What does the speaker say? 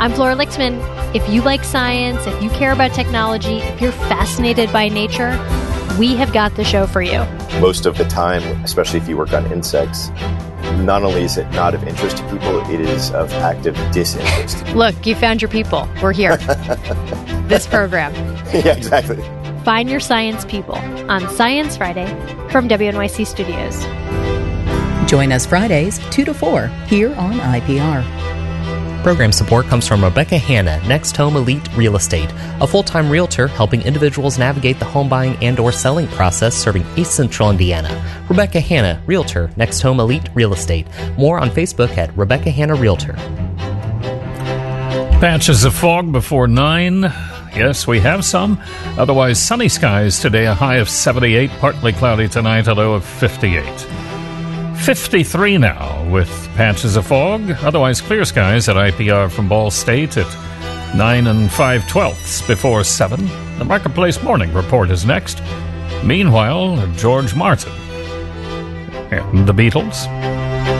I'm Flora Lichtman. If you like science, if you care about technology, if you're fascinated by nature, we have got the show for you. Most of the time, especially if you work on insects, not only is it not of interest to people, it is of active disinterest. Look, you found your people. We're here. This program. Yeah, exactly. Find your science people on Science Friday from WNYC Studios. Join us Fridays 2 to 4 here on IPR. Program support comes from Rebecca Hanna, Next Home Elite Real Estate, a full-time realtor helping individuals navigate the home buying and/or selling process, serving East Central Indiana. Rebecca Hanna, Realtor, Next Home Elite Real Estate. More on Facebook at Rebecca Hanna Realtor. Patches of fog before 9. Yes, we have some. Otherwise, sunny skies today, a high of 78, partly cloudy tonight, a low of 58. 53 now with patches of fog. Otherwise, clear skies at IPR from Ball State at 9 and 5/12 before 7. The Marketplace Morning Report is next. Meanwhile, George Martin and the Beatles.